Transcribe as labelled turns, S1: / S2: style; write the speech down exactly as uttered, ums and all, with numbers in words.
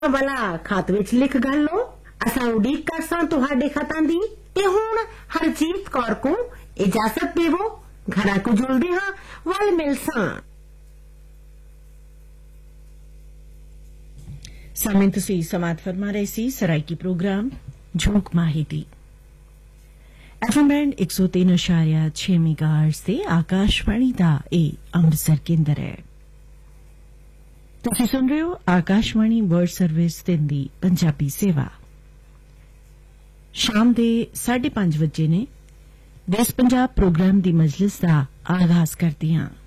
S1: वाला खत विच लिख घलो। असां उड़ीक करसां तुहाडे खतां दी। ते हुण हरजीत कौर को इजाजत देवो। घरा को जुलदे हां, वल मिलसां।
S2: सामिन तुसी समात फरमा रहे सी सराइकी प्रोग्राम झोंक माहिती एफएम बैंड एक सौ तीन अशारिया छह मेगाहर्ट्ज से आकाशवाणी दा ए अमृतसर केंद्र है। तुसी सुन रहे हो आकाशवाणी वर्ल्ड सर्विस दिंदी पंजाबी सेवा। शाम दे साढ़े पांच बजे ने देश पंजाब प्रोग्राम दी मजलिस दा आगाज करदी हां।